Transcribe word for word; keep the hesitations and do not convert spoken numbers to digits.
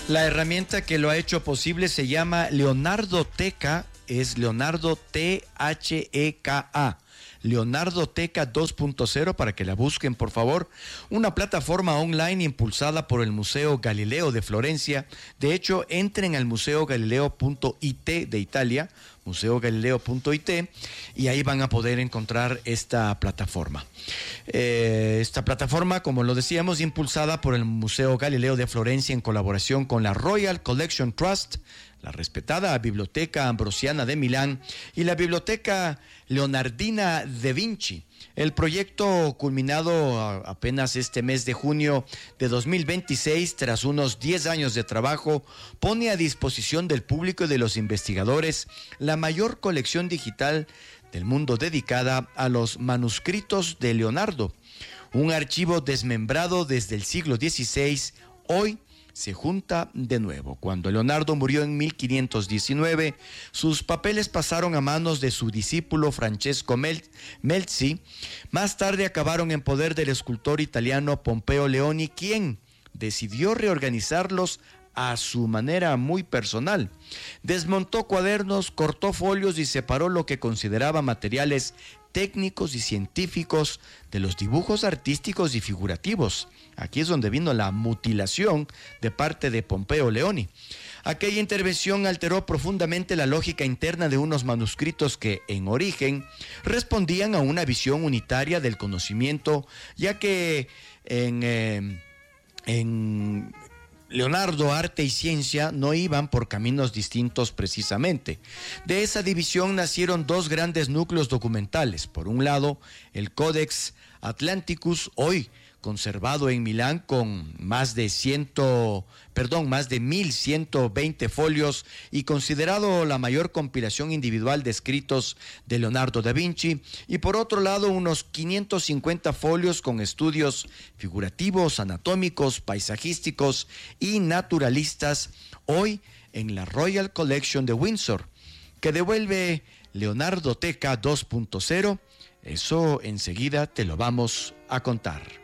La herramienta que lo ha hecho posible se llama Leonardoteca, es Leonardo T H E K A. Leonardoteca dos punto cero, para que la busquen por favor, una plataforma online impulsada por el Museo Galileo de Florencia. De hecho, entren al museo galileo punto it de Italia, museo galileo punto it, y ahí van a poder encontrar esta plataforma. Eh, esta plataforma, como lo decíamos, impulsada por el Museo Galileo de Florencia en colaboración con la Royal Collection Trust, la respetada Biblioteca Ambrosiana de Milán y la Biblioteca Leonardina da Vinci. El proyecto, culminado apenas este mes de junio de dos mil veintiséis, tras unos diez años de trabajo, pone a disposición del público y de los investigadores la mayor colección digital del mundo dedicada a los manuscritos de Leonardo. Un archivo desmembrado desde el siglo dieciséis, hoy se junta de nuevo. Cuando Leonardo murió en mil quinientos diecinueve, sus papeles pasaron a manos de su discípulo Francesco Mel- Melzi. Más tarde acabaron en poder del escultor italiano Pompeo Leoni, quien decidió reorganizarlos a su manera muy personal. Desmontó cuadernos, cortó folios y separó lo que consideraba materiales técnicos y científicos de los dibujos artísticos y figurativos. Aquí es donde vino la mutilación de parte de Pompeo Leoni. Aquella intervención alteró profundamente la lógica interna de unos manuscritos que, en origen, respondían a una visión unitaria del conocimiento, ya que en, eh, en Leonardo, arte y ciencia no iban por caminos distintos precisamente. De esa división nacieron dos grandes núcleos documentales. Por un lado, el Codex Atlanticus, hoy conservado en Milán con más de ciento, perdón, más de mil ciento veinte folios y considerado la mayor compilación individual de escritos de Leonardo da Vinci, y por otro lado unos quinientos cincuenta folios con estudios figurativos, anatómicos, paisajísticos y naturalistas, hoy en la Royal Collection de Windsor, que devuelve Leonardoteca dos punto cero. Eso enseguida te lo vamos a contar.